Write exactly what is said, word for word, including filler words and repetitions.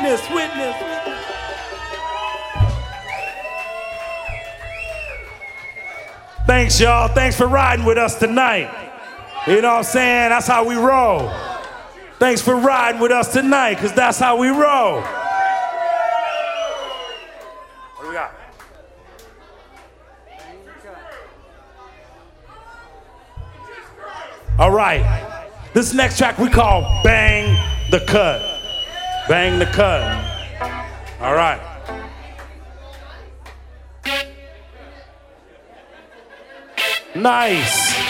witness, witness, witness. Thanks, y'all. Thanks for riding with us tonight. You know what I'm saying? That's how we roll. Thanks for riding with us tonight, because that's how we roll. What do we got? All right. This next track we call Bang the Cut. Bang the Cut. All right. Nice.